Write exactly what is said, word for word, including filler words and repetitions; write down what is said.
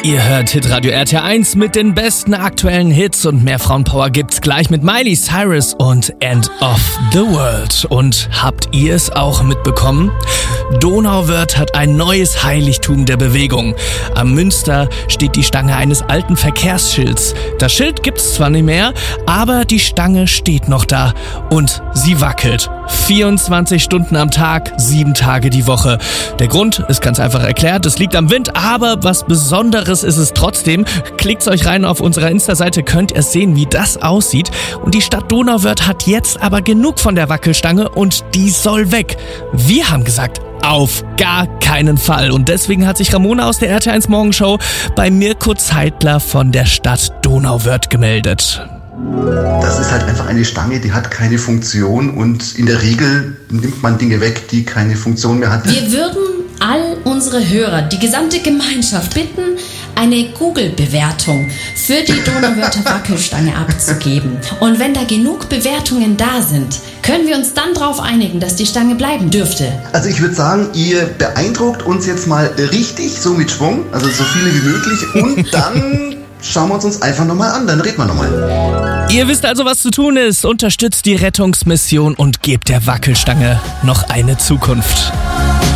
Ihr hört Hitradio R T eins mit den besten aktuellen Hits und mehr Frauenpower gibt's gleich mit Miley Cyrus und End of the World. Und habt ihr es auch mitbekommen? Donauwörth hat ein neues Heiligtum der Bewegung. Am Münster steht die Stange eines alten Verkehrsschilds. Das Schild gibt's zwar nicht mehr, aber die Stange steht noch da und sie wackelt. vierundzwanzig Stunden am Tag, sieben Tage die Woche. Der Grund ist ganz einfach erklärt, es liegt am Wind, aber was Besonderes ist es trotzdem. Klickt's euch rein auf unserer Insta-Seite, könnt ihr sehen, wie das aussieht. Und die Stadt Donauwörth hat jetzt aber genug von der Wackelstange und die soll weg. Wir haben gesagt, auf gar keinen Fall. Und deswegen hat sich Ramona aus der R T eins Morgenshow bei Mirko Zeitler von der Stadt Donauwörth gemeldet. Das ist halt einfach eine Stange, die hat keine Funktion und in der Regel nimmt man Dinge weg, die keine Funktion mehr hat. Wir würden all unsere Hörer, die gesamte Gemeinschaft bitten, eine Google-Bewertung für die Donauwörther Wackelstange abzugeben. Und wenn da genug Bewertungen da sind, können wir uns dann darauf einigen, dass die Stange bleiben dürfte. Also ich würde sagen, ihr beeindruckt uns jetzt mal richtig, so mit Schwung, also so viele wie möglich und dann schauen wir uns uns einfach nochmal an, dann reden wir nochmal. Ihr wisst also, was zu tun ist. Unterstützt die Rettungsmission und gebt der Wackelstange noch eine Zukunft.